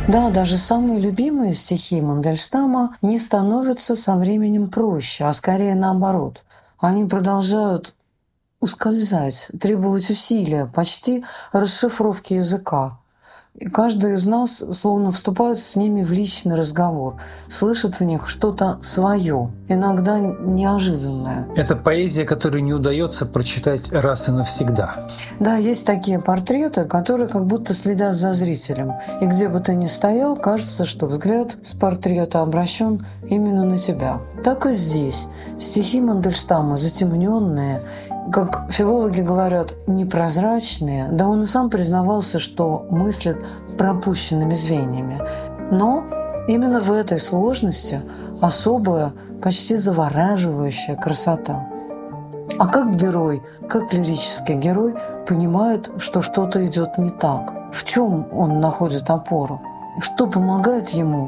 Да, даже самые любимые стихи Мандельштама не становятся со временем проще, а скорее наоборот. Они продолжают ускользать, требовать усилия, почти расшифровки языка. И каждый из нас словно вступает с ними в личный разговор, слышит в них что-то свое, иногда неожиданное. Это поэзия, которую не удается прочитать раз и навсегда. Да, есть такие портреты, которые как будто следят за зрителем. И где бы ты ни стоял, кажется, что взгляд с портрета обращен именно на тебя. Так и здесь. Стихи Мандельштама затемненные, как филологи говорят, непрозрачные, да он и сам признавался, что мыслит пропущенными звеньями. Но именно в этой сложности особая, почти завораживающая красота. А как герой, как лирический герой понимает, что что-то идет не так? В чем он находит опору? Что помогает ему